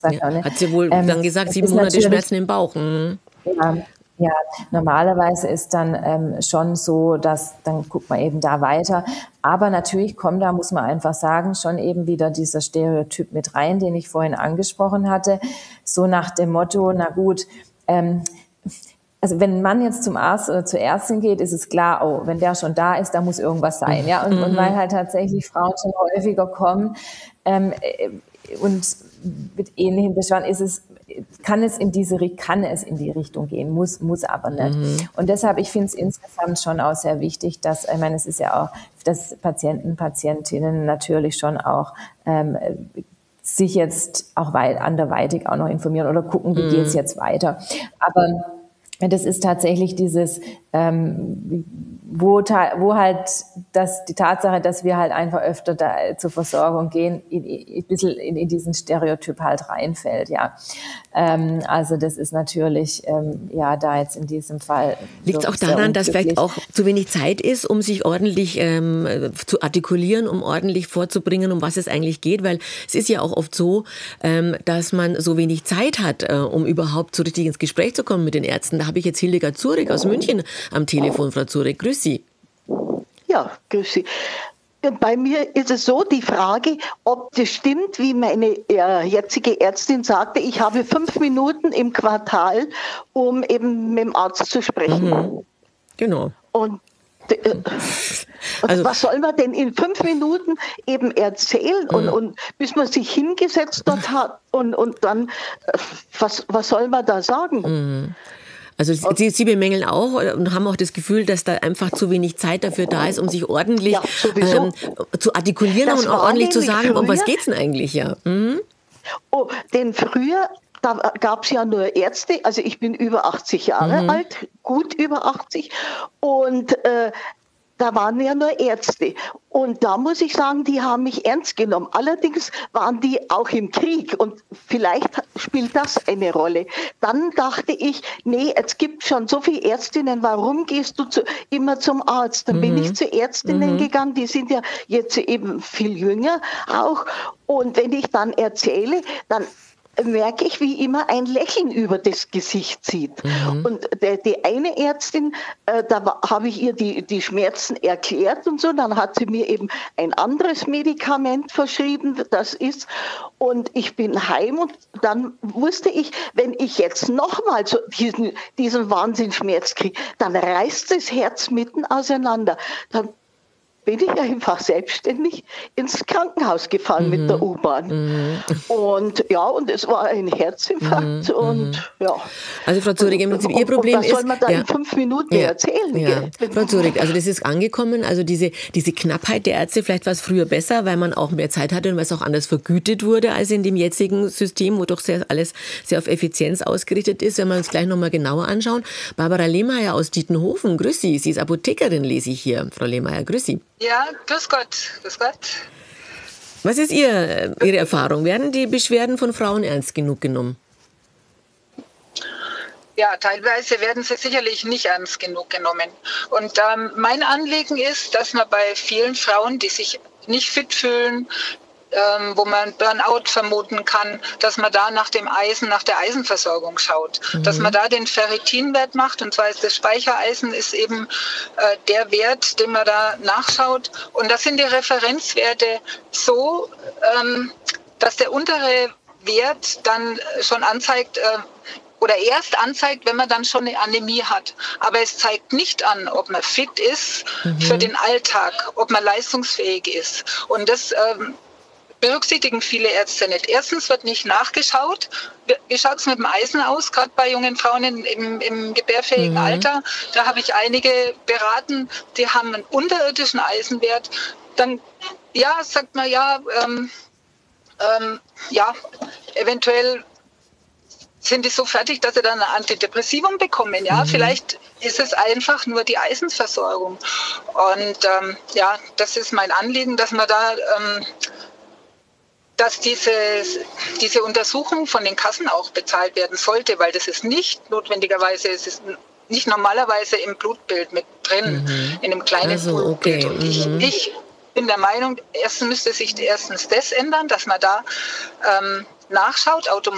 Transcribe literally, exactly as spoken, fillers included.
Ja, hat sie wohl ähm, dann gesagt, sieben Monate Schmerzen im Bauch. Mhm. Ja, ja, normalerweise ist dann ähm, schon so, dass dann guckt man eben da weiter. Aber natürlich kommt da, muss man einfach sagen, schon eben wieder dieser Stereotyp mit rein, den ich vorhin angesprochen hatte. So nach dem Motto, na gut, ähm, also wenn ein Mann jetzt zum Arzt oder zur Ärztin geht, ist es klar, oh, wenn der schon da ist, da muss irgendwas sein. Ja, und, mhm. und weil halt tatsächlich Frauen schon häufiger kommen ähm, und mit ähnlichen Beschwerden ist es, kann es in diese, kann es in die Richtung gehen, muss, muss aber nicht. Mhm. Und deshalb, ich finde es insgesamt schon auch sehr wichtig, dass, ich meine, es ist ja auch, dass Patienten, Patientinnen natürlich schon auch ähm, sich jetzt auch weit, anderweitig auch noch informieren oder gucken, wie mhm. geht es jetzt weiter. Aber das ist tatsächlich dieses, ähm, wo, ta- wo halt das, die Tatsache, dass wir halt einfach öfter da zur Versorgung gehen, in, in, ein bisschen in, in diesen Stereotyp halt reinfällt, ja. Ähm, also das ist natürlich, ähm, ja, da jetzt in diesem Fall. Liegt es auch daran, dass vielleicht auch zu wenig Zeit ist, um sich ordentlich ähm, zu artikulieren, um ordentlich vorzubringen, um was es eigentlich geht? Weil es ist ja auch oft so, ähm, dass man so wenig Zeit hat, äh, um überhaupt so richtig ins Gespräch zu kommen mit den Ärzten. Da habe ich jetzt Hildegard Zurek aus München am Telefon. Frau Zurek, grüß Sie. Ja, grüß Sie. Bei mir ist es so, die Frage, ob das stimmt, wie meine äh, jetzige Ärztin sagte, ich habe fünf Minuten im Quartal, um eben mit dem Arzt zu sprechen. Mhm. Genau. Und äh, also, was soll man denn in fünf Minuten eben erzählen? Mhm. Und, und bis man sich hingesetzt dort hat und, und dann, äh, was, was soll man da sagen? Mhm. Also Sie, Sie bemängeln auch und haben auch das Gefühl, dass da einfach zu wenig Zeit dafür da ist, um sich ordentlich ja, ähm, zu artikulieren das und auch ordentlich zu sagen, früher, um was geht's denn eigentlich? Ja. Mhm. Oh, denn früher, da gab es ja nur Ärzte, also ich bin über achtzig Jahre mhm. alt, gut über achtzig und äh, da waren ja nur Ärzte. Und da muss ich sagen, die haben mich ernst genommen. Allerdings waren die auch im Krieg und vielleicht spielt das eine Rolle. Dann dachte ich, nee, es gibt schon so viele Ärztinnen, warum gehst du zu, immer zum Arzt? Dann mhm. bin ich zu Ärztinnen mhm. gegangen, die sind ja jetzt eben viel jünger auch. Und wenn ich dann erzähle, dann merke ich, wie immer ein Lächeln über das Gesicht zieht. Mhm. Und der, die eine Ärztin, äh, da habe ich ihr die, die Schmerzen erklärt und so, dann hat sie mir eben ein anderes Medikament verschrieben, das ist, und ich bin heim und dann wusste ich, wenn ich jetzt nochmal so diesen, diesen Wahnsinnsschmerz kriege, dann reißt das Herz mitten auseinander. Dann bin ich einfach selbstständig ins Krankenhaus gefahren mhm. mit der U-Bahn. Mhm. Und ja, und es war ein Herzinfarkt mhm. und ja. Also Frau Zurek, im Prinzip Ihr Problem ist... Was soll man da ja. in fünf Minuten ja. erzählen? Ja. Frau Zurek, also das ist angekommen, also diese, diese Knappheit der Ärzte, vielleicht war es früher besser, weil man auch mehr Zeit hatte und weil es auch anders vergütet wurde als in dem jetzigen System, wo doch sehr, alles sehr auf Effizienz ausgerichtet ist. Wenn wir uns gleich nochmal genauer anschauen. Barbara Lehmeier aus Dietenhofen, grüß Sie. Sie ist Apothekerin, lese ich hier. Frau Lehmeier, grüß Sie. Ja, grüß Gott, grüß Gott. Was ist Ihr, Ihre Erfahrung? Werden die Beschwerden von Frauen ernst genug genommen? Ja, teilweise werden sie sicherlich nicht ernst genug genommen. Und ähm, mein Anliegen ist, dass man bei vielen Frauen, die sich nicht fit fühlen, Ähm, wo man Burnout vermuten kann, dass man da nach dem Eisen, nach der Eisenversorgung schaut. Mhm. Dass man da den Ferritinwert macht, und zwar ist das Speichereisen ist eben äh, der Wert, den man da nachschaut. Und das sind die Referenzwerte so, ähm, dass der untere Wert dann schon anzeigt, äh, oder erst anzeigt, wenn man dann schon eine Anämie hat. Aber es zeigt nicht an, ob man fit ist mhm. für den Alltag, ob man leistungsfähig ist. Und das ähm, berücksichtigen viele Ärzte nicht. Erstens wird nicht nachgeschaut. Wie schaut es mit dem Eisen aus, gerade bei jungen Frauen im, im gebärfähigen mhm. Alter? Da habe ich einige beraten, die haben einen unterirdischen Eisenwert. Dann, ja, sagt man, ja, ähm, ähm, ja, eventuell sind die so fertig, dass sie dann ein Antidepressivum bekommen. Ja, mhm. vielleicht ist es einfach nur die Eisenversorgung. Und ähm, ja, das ist mein Anliegen, dass man da... Ähm, dass diese, diese Untersuchung von den Kassen auch bezahlt werden sollte, weil das ist nicht notwendigerweise, es ist nicht normalerweise im Blutbild mit drin, mhm. in einem kleinen also, Blutbild. Okay. Und ich, mhm. ich bin der Meinung, erstens müsste sich erstens das ändern, dass man da ähm, nachschaut, automatisch.